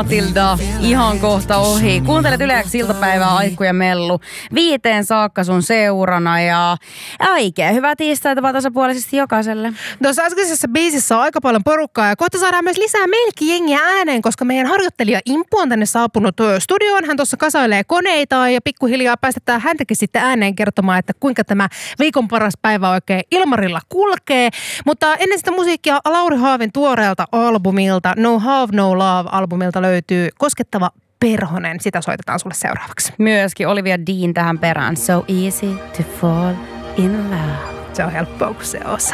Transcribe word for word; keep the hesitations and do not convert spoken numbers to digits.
Matilda, ihan kohta ohi. Kuuntelet Yle iltapäivää, Aikku ja Mellu. Viiteen saakka sun seurana ja oikein hyvää tiistaita vaan tasapuolisesti jokaiselle. Tuossa äskeisessä biisissä on aika paljon porukkaa ja kohta saadaan myös lisää melkein jengiä ääneen, koska meidän harjoittelija Impu on tänne saapunut studioon. Hän tuossa kasailee koneita ja pikkuhiljaa päästetään häntäkin sitten ääneen kertomaan, että kuinka tämä viikon paras päivä oikein Ilmarilla kulkee. Mutta ennen sitä musiikkia Lauri Haavin tuoreelta albumilta No Have No Love-albumilta löytyy koskettava Perhonen. Sitä soitetaan sulle seuraavaksi. Myöskin Olivia Dean tähän perään. So easy to fall in love. Se on helppoa, kun se osaa.